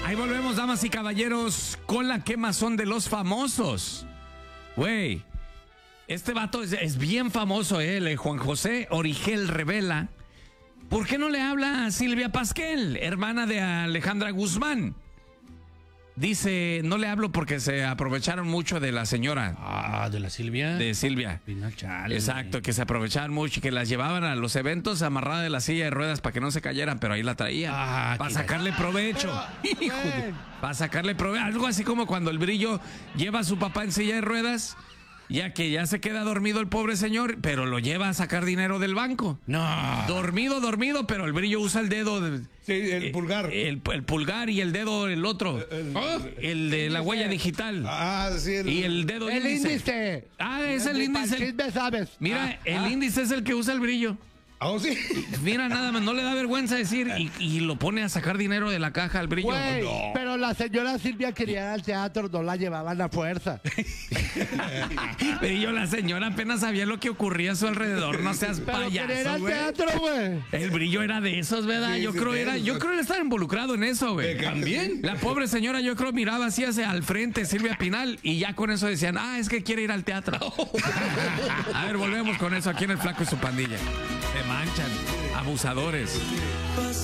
Ahí volvemos, damas y caballeros, con la quemazón de los famosos. Güey, este vato es bien famoso, el Juan José Origel revela. ¿Por qué no le habla a Silvia Pasquel, hermana de Alejandra Guzmán? Dice, no le hablo porque se aprovecharon mucho de la señora. Ah, ¿de la Silvia? De Silvia. Chale. Exacto, que se aprovechaban mucho y que las llevaban a los eventos amarrada de la silla de ruedas para que no se cayeran, pero ahí la traían. Para sacarle provecho. Para sacarle provecho. Algo así como cuando el Brillo lleva a su papá en silla de ruedas, ya que ya se queda dormido el pobre señor, pero lo lleva a sacar dinero del banco. No. Dormido, dormido, pero el Brillo usa el dedo. Sí, el pulgar. El pulgar y el dedo, el otro. El de la huella digital. Sí. Y el dedo El índice. Es el índice. Chisme sabes. Mira, el índice es el que usa el Brillo. Sí. Mira, nada más, no le da vergüenza decir y lo pone a sacar dinero de la caja al Brillo. Güey, No. pero la señora Silvia quería ir al teatro, no la llevaban a fuerza. Brillo, la señora apenas sabía lo que ocurría a su alrededor, no seas Pero quería ir payaso, al güey. teatro, güey. El Brillo era de esos, ¿verdad? Sí, yo sí, creo de era, esos. yo creo que estaba involucrado en eso, güey. ¿También? La pobre señora, yo creo, miraba así hacia al frente Silvia Pinal y ya con eso decían, es que quiere ir al teatro. A ver, volvemos con eso aquí en El Flaco y su pandilla. Se manchan, abusadores.